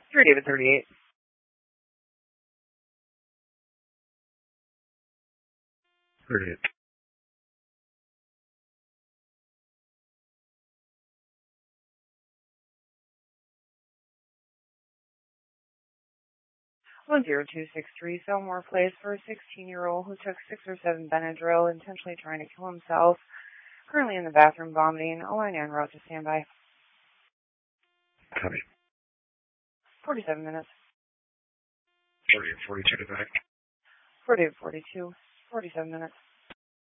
3 David 38. 38. One 0263 Fillmore Place for a 16-year-old who took 6 or 7 Benadryl, intentionally trying to kill himself. Currently in the bathroom vomiting. A line en route to standby. Copy. 47 minutes. 40 and 42 to back. 40 to 42. 47 minutes.